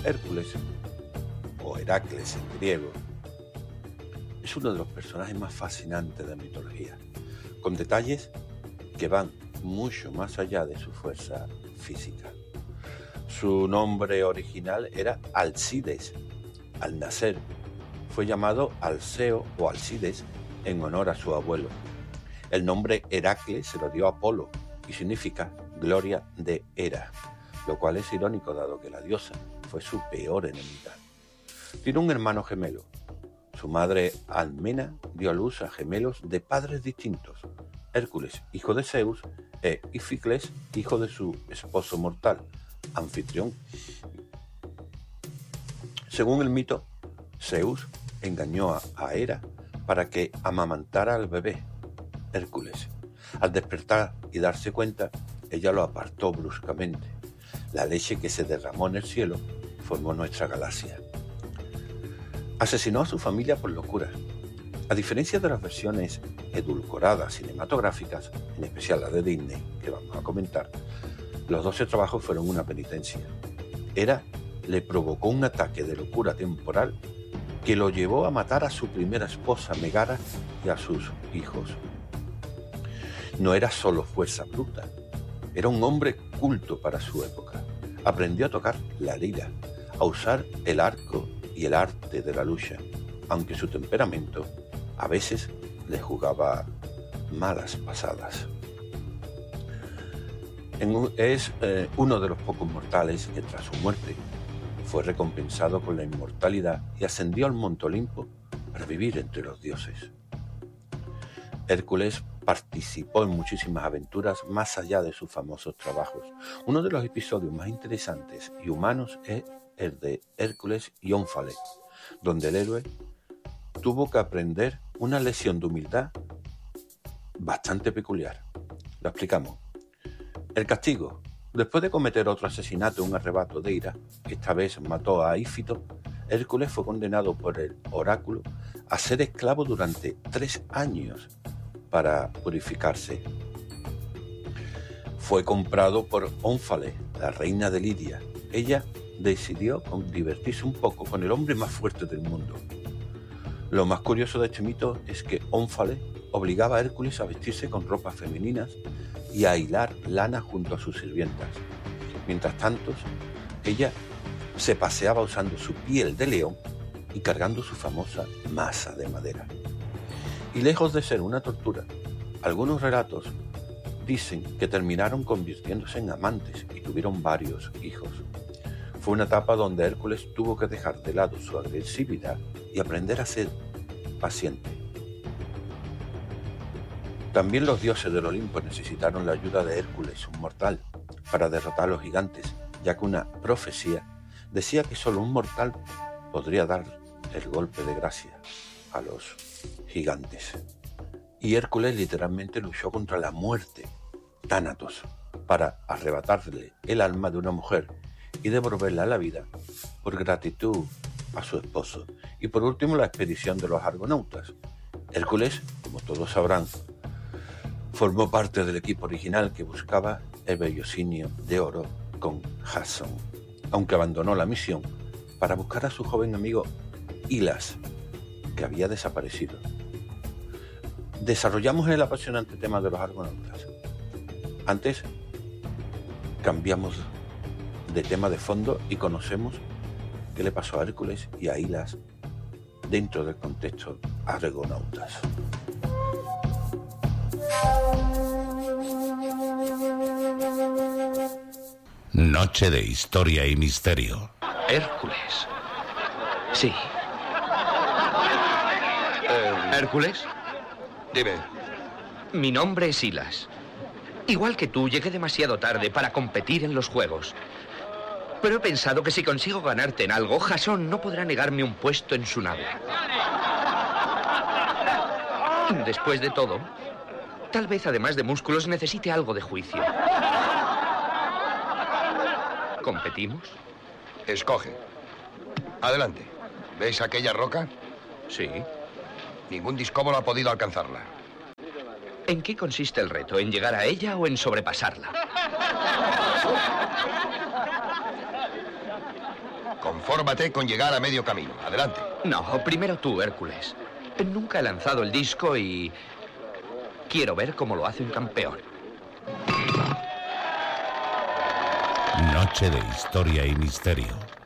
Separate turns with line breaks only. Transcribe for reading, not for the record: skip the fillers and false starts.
Hércules, o Heracles en griego, es uno de los personajes más fascinantes de la mitología, con detalles que van mucho más allá de su fuerza física. Su nombre original era Alcides. Al nacer, fue llamado Alceo o Alcides en honor a su abuelo. El nombre Heracles se lo dio Apolo y significa gloria de Hera, lo cual es irónico dado que la diosa fue su peor enemiga. Tiene un hermano gemelo. Su madre Almena dio a luz a gemelos de padres distintos, Hércules, hijo de Zeus, e Íficles, hijo de su esposo mortal, Anfitrión. Según el mito, Zeus engañó a Hera para que amamantara al bebé, Hércules. Al despertar y darse cuenta, ella lo apartó bruscamente. La leche que se derramó en el cielo formó nuestra galaxia. Asesinó a su familia por locura. A diferencia de las versiones edulcoradas cinematográficas, en especial la de Disney, que vamos a comentar, los 12 trabajos fueron una penitencia. Hera le provocó un ataque de locura temporal que lo llevó a matar a su primera esposa, Megara, y a sus hijos. No era solo fuerza bruta, era un hombre culto para su época. Aprendió a tocar la lira, a usar el arco y el arte de la lucha, aunque su temperamento a veces le jugaba malas pasadas. Es uno de los pocos mortales que tras su muerte fue recompensado con la inmortalidad y ascendió al Monte Olimpo para vivir entre los dioses. Hércules participó en muchísimas aventuras más allá de sus famosos trabajos. Uno de los episodios más interesantes y humanos es el de Hércules y Ónfale, donde el héroe tuvo que aprender una lección de humildad bastante peculiar. Lo explicamos. El castigo. Después de cometer otro asesinato en un arrebato de ira, que esta vez mató a Ífito, Hércules fue condenado por el oráculo a ser esclavo durante 3 años para purificarse. Fue comprado por Ónfale, la reina de Lidia. Ella decidió divertirse un poco con el hombre más fuerte del mundo. Lo más curioso de este mito es que Ónfale obligaba a Hércules a vestirse con ropas femeninas y a hilar lana junto a sus sirvientas. Mientras tanto, ella se paseaba usando su piel de león y cargando su famosa masa de madera. Y lejos de ser una tortura, algunos relatos dicen que terminaron convirtiéndose en amantes y tuvieron varios hijos. Fue una etapa donde Hércules tuvo que dejar de lado su agresividad y aprender a ser paciente. También los dioses del Olimpo necesitaron la ayuda de Hércules, un mortal, para derrotar a los gigantes, ya que una profecía decía que solo un mortal podría dar el golpe de gracia a los gigantes. Y Hércules literalmente luchó contra la muerte, Tánatos, para arrebatarle el alma de una mujer y devolverla a la vida por gratitud a su esposo. Y por último, la expedición de los argonautas. Hércules, como todos sabrán, formó parte del equipo original que buscaba el vellocinio de oro con Jasón, aunque abandonó la misión para buscar a su joven amigo Hilas, que había desaparecido. Desarrollamos el apasionante tema de los argonautas. Antes, cambiamos de tema de fondo y conocemos qué le pasó a Hércules y a Hilas dentro del contexto argonautas.
Noche de historia y misterio.
Hércules. Sí. ¿Hércules?
Dime.
Mi nombre es Hilas. Igual que tú, llegué demasiado tarde para competir en los juegos. Pero he pensado que si consigo ganarte en algo, Jasón no podrá negarme un puesto en su nave. Después de todo, tal vez además de músculos necesite algo de juicio. ¿Competimos?
Escoge. Adelante. ¿Ves aquella roca?
Sí.
Ningún discóbolo ha podido alcanzarla.
¿En qué consiste el reto? ¿En llegar a ella o en sobrepasarla?
Confórmate con llegar a medio camino. Adelante.
No, primero tú, Hércules. Nunca he lanzado el disco y quiero ver cómo lo hace un campeón.
Noche de Historia y Misterio.